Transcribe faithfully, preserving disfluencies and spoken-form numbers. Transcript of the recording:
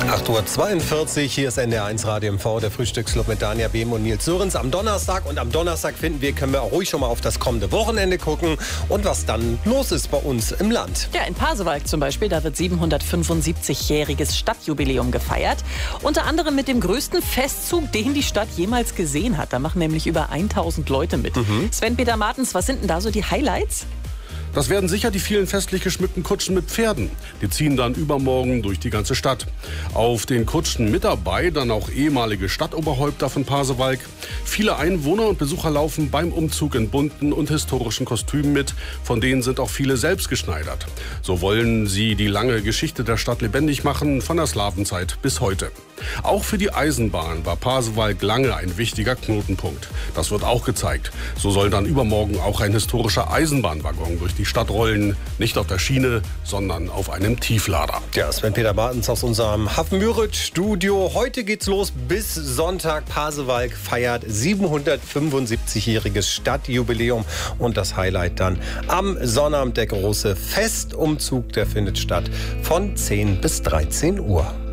acht Uhr zweiundvierzig, hier ist N D R eins Radio M V, der Frühstücksclub mit Dania Behm und Nils Sörensen am Donnerstag. Und am Donnerstag finden wir, können wir auch ruhig schon mal auf das kommende Wochenende gucken und was dann los ist bei uns im Land. Ja, in Pasewalk zum Beispiel, da wird siebenhundertfünfundsiebzigjähriges Stadtjubiläum gefeiert. Unter anderem mit dem größten Festzug, den die Stadt jemals gesehen hat. Da machen nämlich über tausend Leute mit. Mhm. Sven-Peter Martens, was sind denn da so die Highlights? Das werden sicher die vielen festlich geschmückten Kutschen mit Pferden. Die ziehen dann übermorgen durch die ganze Stadt. Auf den Kutschen mit dabei dann auch ehemalige Stadtoberhäupter von Pasewalk. Viele Einwohner und Besucher laufen beim Umzug in bunten und historischen Kostümen mit. Von denen sind auch viele selbst geschneidert. So wollen sie die lange Geschichte der Stadt lebendig machen, von der Slawenzeit bis heute. Auch für die Eisenbahn war Pasewalk lange ein wichtiger Knotenpunkt. Das wird auch gezeigt. So soll dann übermorgen auch ein historischer Eisenbahnwaggon durch die Stadt rollen. Nicht auf der Schiene, sondern auf einem Tieflader. Ja, Sven-Peter Martens aus unserem Hafenmüritz-Studio. Heute geht's los bis Sonntag. Pasewalk feiert siebenhundertfünfundsiebzigjähriges Stadtjubiläum. Und das Highlight dann am Sonnabend, der große Festumzug. Der findet statt von zehn bis dreizehn Uhr.